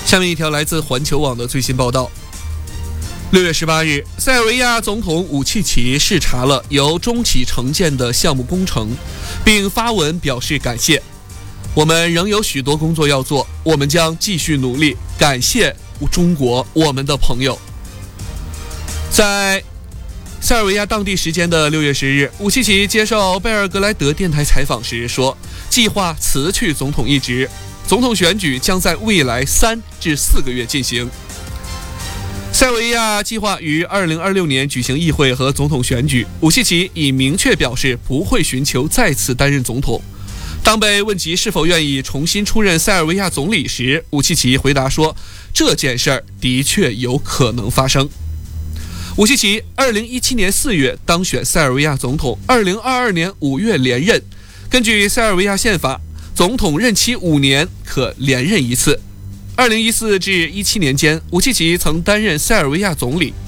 下面一条来自环球网的最新报道。6月18日，塞尔维亚总统武契奇视察了由中企承建的项目工程，并发文表示感谢。我们仍有许多工作要做，我们将继续努力。感谢中国，我们的朋友。在塞尔维亚当地时间的6月10日，武契奇接受贝尔格莱德电台采访时说，计划辞去总统一职，总统选举将在未来3至4个月进行。塞尔维亚计划于2026年举行议会和总统选举，武契奇已明确表示不会寻求再次担任总统。当被问及是否愿意重新出任塞尔维亚总理时，武契奇回答说，这件事儿的确有可能发生。武契奇2017年4月当选塞尔维亚总统，2022年5月连任。根据塞尔维亚宪法，总统任期5年，可连任1次。2014至17年间，武契奇曾担任塞尔维亚总理。